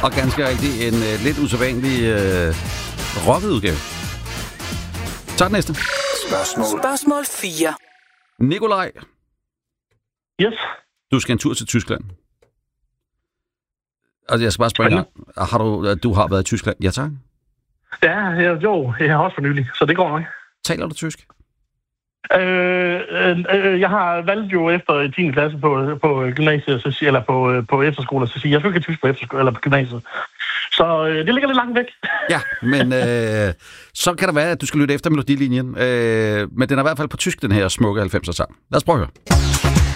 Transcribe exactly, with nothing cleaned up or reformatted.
Og ganske rigtigt en uh, lidt usædvanlig uh, rocket udgave. Så den næste. Spørgsmål. Spørgsmål fire. Nikolaj. Yes. Du skal en tur til Tyskland. Altså, jeg skal bare spørge dig. Har du, du har været i Tyskland? Ja, tak. Ja, jeg, jo, jeg har også for nylig, så det går nok. Taler du tysk? Øh, øh, jeg har valgt jo efter tiende klasse på, på gymnasiet, så siger, eller på, på efterskole, så siger jeg, jeg skal ikke tysk på efterskole eller på gymnasiet. Så øh, det ligger lidt langt væk. Ja, men øh, så kan det være, at du skal lytte efter melodilinjen. Øh, men den er i hvert fald på tysk, den her smukke halvfemser sang. Lad os prøve at høre.